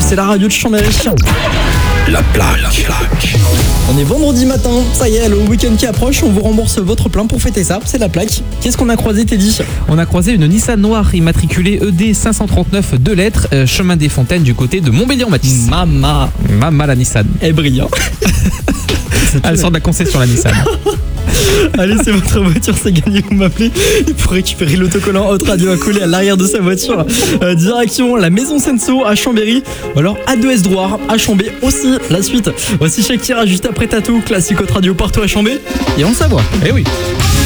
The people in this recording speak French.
c'est la radio de Chambéry. La plaque. On est vendredi matin, ça y est, le week-end qui approche, on vous rembourse votre plein pour fêter ça, c'est la plaque. Qu'est-ce qu'on a croisé, Teddy? On a croisé une Nissan noire immatriculée ED 539 2 lettres, chemin des Fontaines du côté de Montbéliard-Matisse. Mama La Nissan. est brillant. Elle sort de la concession la Nissan. Allez, c'est votre voiture, c'est gagné, vous m'appelez pour récupérer l'autocollant Haute Radio à coller à l'arrière de sa voiture. Direction la maison Senso à Chambéry, ou alors A2S Drouard à Chambé aussi, la suite. Voici Shakira juste après Tatou, classique Haute Radio partout à Chambé, et on Savoie. Eh oui.